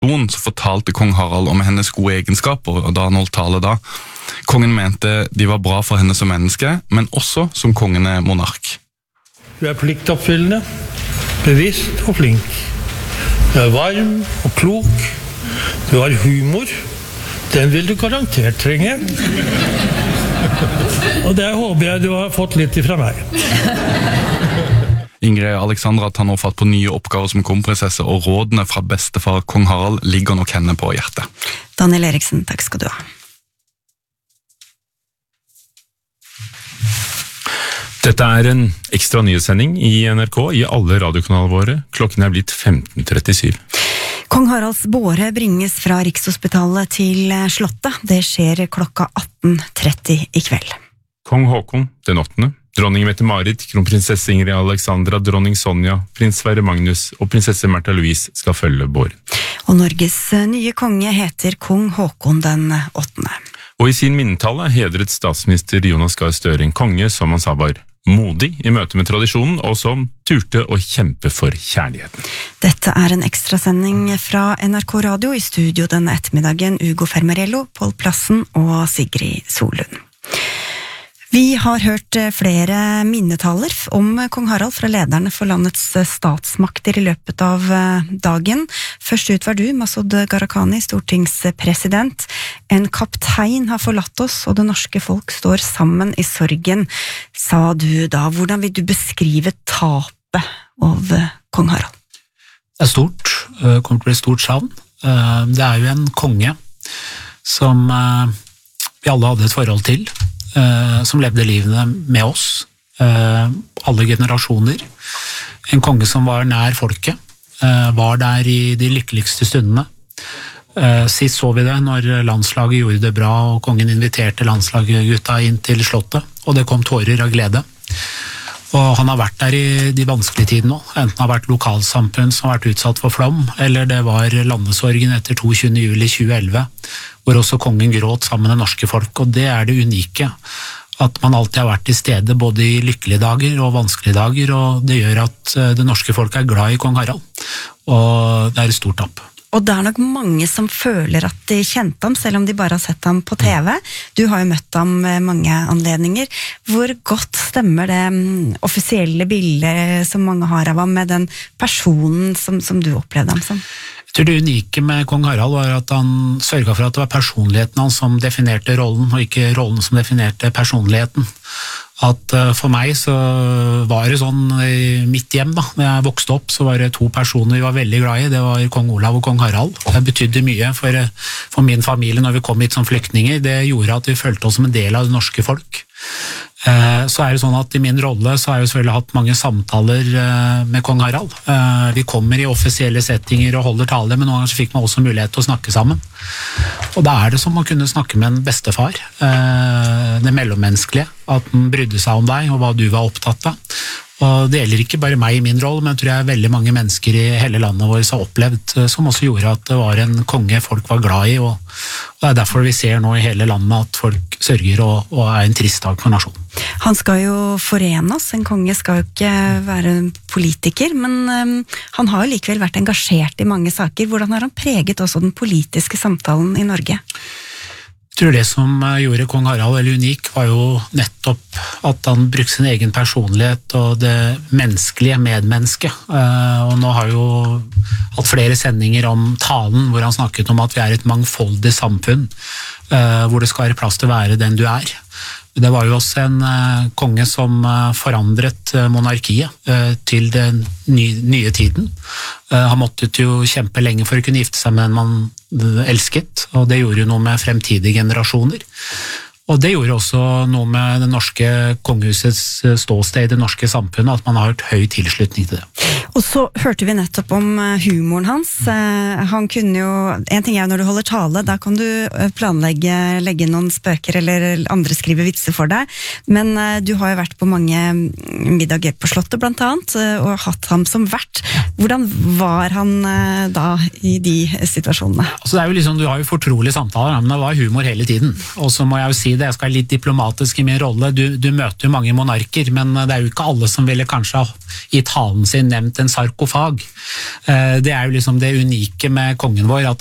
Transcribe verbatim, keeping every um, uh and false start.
person, så fortalte kong Harald om hennes gode egenskaper, og da han holdt tale da. Kongen mente de var bra for henne som menneske, men også som kongende monark. Du er pliktoppfyllende, bevisst og flink. Du er varm og klok. Du har humor. Den vil du garantert trenge. Og det håper jeg du har fått litt ifra meg. Ingrid Alexandra tar nå fatt på nye oppgaver som kronprinsesse, og rådene fra bestefar kong Harald ligger nok henne på hjertet. Daniel Eriksen, takk skal du ha. Dette er en ekstra nyhetssending i N R K i alle radiokanalene våre. Klokken er blitt femten trettisju. Kong Haralds båre bringes fra Rikshospitalet til Slottet. Det skjer klokka atten tretti i kveld. Kong Håkon den åttende, dronning Mette-Marit, kronprinsesse Ingrid Alexandra, dronning Sonja, prins Sverre Magnus og prinsesse Märtha Louise skal følge båren. Og Norges nye konge heter kong Håkon den åttende. Og i sin minnetale hedret statsminister Jonas Gahr Støre en konge som han sa var modig i møte med tradisjonen, og som turte å kjempe for kjærligheten. Dette er en ekstrasending fra N R K Radio, i studio denne ettermiddagen Ugo Fermarello, Pål Plassen og Sigrid Solund. Vi har hørt flere minnetaler om kong Harald fra lederne for landets statsmakter i løpet av dagen. Først ut var du, Masud Gharahkhani, stortingspresident. En kaptein har forlatt oss, og det norske folk står sammen i sorgen, sa du da. Hvordan vil du beskrive tapet av kong Harald? Det er stort, det kommer til å bli stort savn. Det er jo en konge som vi alle hadde et forhold til, som levde livene med oss, alle generasjoner. En konge som var nær folket, var der i de lykkeligste stundene. Sist så vi det når landslaget gjorde det bra, og kongen inviterte landslaget gutta inn til slottet, og det kom tårer av glede. Og han har vært der i de vanskelige tidene nå, enten det har vært lokalsamfunn som har vært utsatt for flom, eller det var landesorgen etter toogtyvende juli tjueelleve, hvor også kongen gråt sammen med det norske folk, og det er det unike, at man alltid har vært til stede både i lykkelige dager og vanskelige dager, og det gjør at det norske folk er glad i kong Harald, og det er et stort tap. Og det er nok mange som føler at de kjente ham, selv om de bare har sett ham på T V. Du har jo møtt ham med mange anledninger. Hvor godt stemmer det offisielle bildet som mange har av ham med den personen som, som du opplevde ham som? Jeg tror det unike med kong Harald var at han sørget for at det var personligheten han som definerte rollen, og ikke rollen som definerte personligheten. At for meg så var det sånn i mitt hjem da, når jeg vokste opp, så var det to personer vi var veldig glad i, det var kong Olav og kong Harald. Det betydde mye for, for min familie når vi kom hit som flyktninger, det gjorde at vi følte oss som en del av det norske folk. Så er det sånn at i min rolle så har jeg jo selvfølgelig hatt mange samtaler med kong Harald. Vi kommer i offisielle settinger og holder tale, men noen ganger så fikk man også mulighet til å snakke sammen. Og da er det som å kunne snakke med en bestefar, det mellommenneskelige, at den brydde seg om deg og hva du var opptatt av. Og det gjelder ikke bare meg i min rolle, men jeg tror jeg veldig mange mennesker i hele landet vårt har opplevd, som også gjorde at det var en konge folk var glad i, og det er derfor vi ser nå i hele landet at folk sørger og, og er en trist dag for nasjonen. Han skal jo forene oss, en konge skal jo ikke være politiker, men um, han har jo likevel vært engasjert i mange saker. Hvordan har han preget også den politiske samtalen i Norge? Jeg tror det som gjorde kong Harald veldig unik var jo nettopp at han brukte sin egen personlighet og det menneskelige medmennesket. Og nå har jo hatt flere sendinger om talen hvor han snakket om at vi er et mangfoldig samfunn, hvor det skal være plass til å være den du er. Det var jo også en uh, konge som uh, forandret uh, monarkiet uh, til den nye, nye tiden. Uh, han måtte jo kjempe lenge for å kunne gifte seg med en man uh, elsket, og det gjorde jo noe med fremtidige generasjoner. Og det gjorde også noe med det norske kongehusets ståsted i det norske samfunnet, at man har hørt høy tilslutning til det. Og så hørte vi nettopp om humoren hans. Han kunne jo, en ting er når du holder tale, da kan du planlegge, legge noen spøker eller andre skrive vitser for deg, men du har jo vært på mange middager på Slottet blant annet, og hatt ham som vert. Hvordan var han da i de situasjonene? Altså det er jo liksom, du har jo fortrolige samtaler, men det var humor hele tiden, og så må jeg jo si det, jeg skal være litt diplomatisk i min rolle, du, du møter jo mange monarker, men det er jo ikke alle som ville kanskje i talen sin nevnt en sarkofag. Det er jo liksom det unike med kongen vår, at